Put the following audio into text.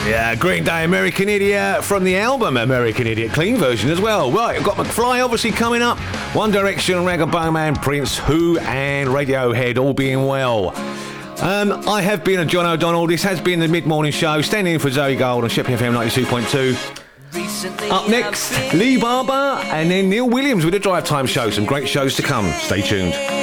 Yeah, Green Day, American Idiot, from the album American Idiot, clean version as well. Right, I've got McFly obviously coming up. One Direction, Ragabowman, Prince, Who and Radiohead all being well. I have been a John O'Donnell. This has been the mid-morning show, standing in for Zoe Gold on Sheppey FM 92.2. Up next, Lee Barber and then Neil Williams with the Drive Time Show. Some great shows to come. Stay tuned.